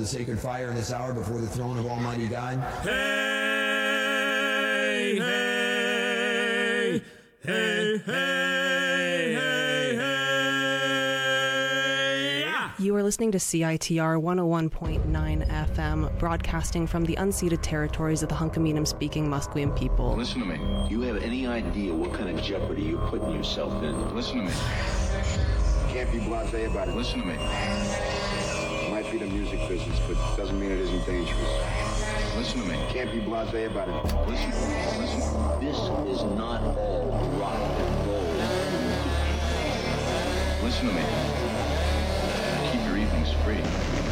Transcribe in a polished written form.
sacred fire in this hour before the throne of Almighty God. Hey, hey, hey, hey, hey, hey. You are listening to CITR 101.9 FM, broadcasting from the unceded territories of the Hunkaminam-speaking Musqueam people. Listen to me. Do you have any idea what kind of jeopardy you're putting yourself in? Listen to me. Can't be blasé about it. Listen to me. It might be the music business, but doesn't mean it isn't dangerous. Listen to me. Can't be blasé about it. Listen. This is not all rock and roll. Listen to me. Keep your evenings free.